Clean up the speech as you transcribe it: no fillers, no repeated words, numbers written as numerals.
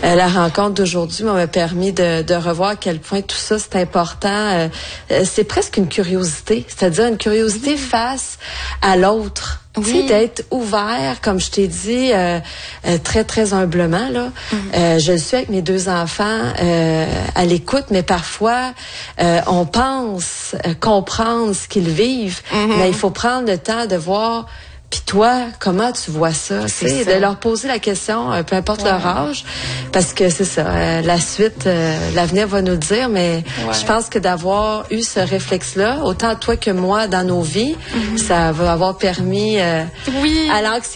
la rencontre d'aujourd'hui m'a permis de revoir à quel point tout ça, c'est important. C'est presque une curiosité, c'est-à-dire une curiosité face à l'autre. Oui. Tu sais, d'être ouvert, comme je t'ai dit, très, très humblement, là. Je le suis avec mes 2 enfants à l'écoute, mais parfois, on pense comprendre ce qu'ils vivent, mais il faut prendre le temps de voir. Puis toi, comment tu vois ça? C'est de leur poser la question, peu importe leur âge, parce que c'est ça, la suite, l'avenir va nous le dire, mais je pense que d'avoir eu ce réflexe-là, autant toi que moi dans nos vies, ça va avoir permis à l'anxiété